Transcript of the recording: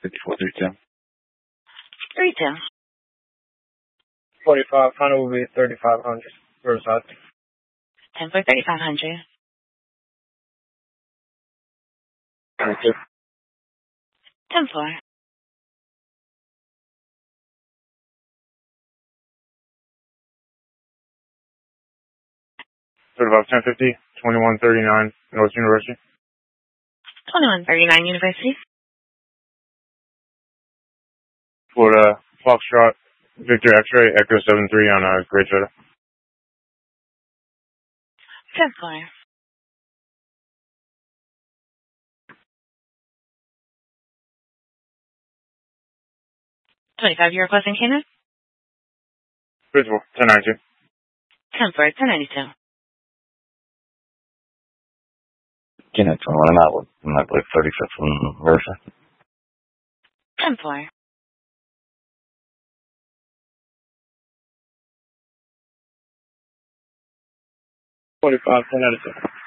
5432. 32. 45. Final will be 3500. Riverside. 10 for 3500. 32. 10 for. 1050, 2139, North University. 2139 University. Florida, Foxtrot, Victor X-ray, Echo 73 on Great Soda. 10 for. 25, you're requesting Canaan? Principal, 1092. 10 for 1092. Kenneth, 21 Outlook. I believe 35th from Riverside. 10 for. 45. 1092.